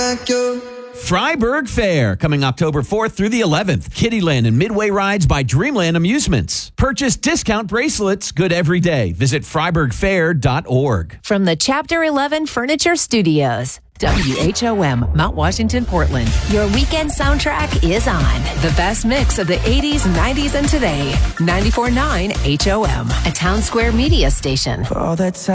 like you. Freiburg Fair, coming October 4th through the 11th. Kittyland and Midway rides by Dreamland Amusements. Purchase discount bracelets, good every day. Visit FreiburgFair.org. From the Chapter 11 Furniture Studios. WHOM, Mount Washington, Portland. Your weekend soundtrack is on. The best mix of the 80s, 90s, and today. 94.9 HOM, a Town Square media station. For all that time.